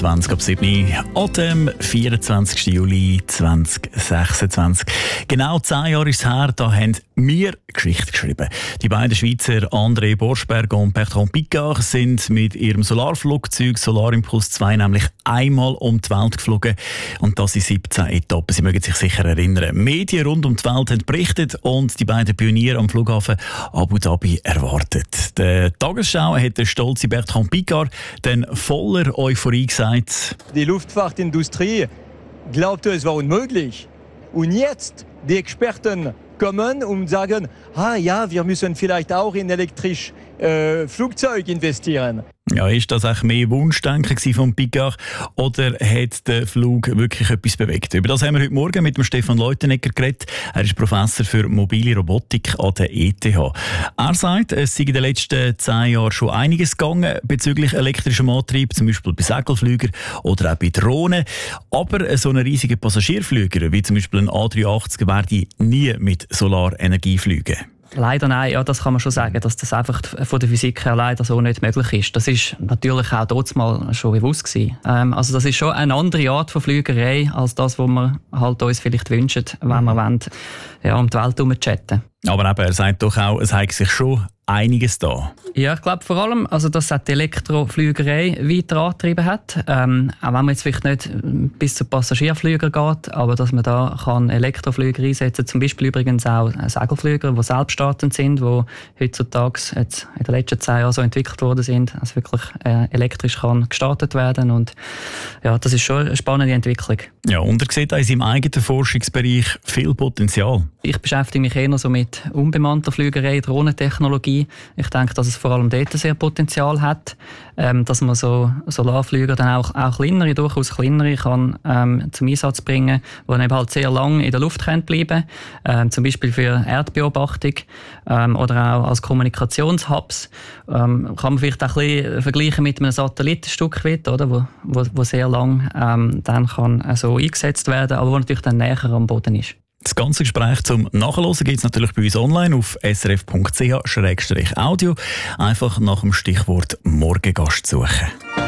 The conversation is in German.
20 ab 7 an dem 24. Juli 2026. Genau 10 Jahre ist es her, da haben wir Geschichte geschrieben. Die beiden Schweizer André Borschberg und Bertrand Piccard sind mit ihrem Solarflugzeug Solarimpuls 2 nämlich einmal um die Welt geflogen und das in 17 Etappen. Sie mögen sich sicher erinnern. Medien rund um die Welt haben berichtet und die beiden Pioniere am Flughafen Abu Dhabi erwartet. Der Tagesschau hat der stolze Bertrand Piccard dann voller Euphorie gesagt: Die Luftfahrtindustrie glaubte, es war unmöglich. Und jetzt, die Experten kommen und sagen, wir müssen vielleicht auch in elektrisches Flugzeug investieren. Ja, ist das auch mehr Wunschdenken von Piccard oder hat der Flug wirklich etwas bewegt? Über das haben wir heute Morgen mit dem Stefan Leutenegger geredet. Er ist Professor für mobile Robotik an der ETH. Er sagt, es sei in den letzten 10 Jahren schon einiges gegangen bezüglich elektrischem Antrieb, zum Beispiel bei Segelflügern oder auch bei Drohnen. Aber so ein riesiger Passagierflüger, wie zum Beispiel ein A380, werde nie mit Solarenergie fliegen. Leider nein, ja, das kann man schon sagen, dass das einfach von der Physik her leider so nicht möglich ist. Das ist natürlich auch trotzdem mal schon bewusst gewesen. Also das ist schon eine andere Art von Flügerei als das, was wir halt uns vielleicht wünschen, wenn wir wollen, um die Welt herum chatten. Aber eben, er sagt doch auch, es hat sich schon einiges da. Ja, ich glaube vor allem, also dass die Elektroflügerei weiter angetrieben hat. Auch wenn man jetzt vielleicht nicht bis zu Passagierflügern geht, aber dass man da kann Elektroflüger einsetzen kann. Zum Beispiel übrigens auch Segelflüger, die selbststartend sind, die heutzutage jetzt in den letzten 10 Jahren so entwickelt worden sind, dass wirklich elektrisch kann gestartet werden. Und ja, das ist schon eine spannende Entwicklung. Ja, und er sieht auch in seinem eigenen Forschungsbereich viel Potenzial. Ich beschäftige mich eher so mit unbemannter Flügerei, Drohnentechnologie. Ich denke, dass es vor allem dort sehr Potenzial hat, dass man so Solarflüger dann auch kleinere, durchaus kleinere kann zum Einsatz bringen, die dann eben halt sehr lange in der Luft bleiben können, zum Beispiel für Erdbeobachtung oder auch als Kommunikationshubs. Kann man vielleicht auch ein bisschen vergleichen mit einem Satellitenstück, oder, wo sehr lang dann kann so eingesetzt werden, aber wo natürlich dann näher am Boden ist. Das ganze Gespräch zum Nachhören gibt es natürlich bei uns online auf srf.ch/audio. Einfach nach dem Stichwort Morgengast suchen.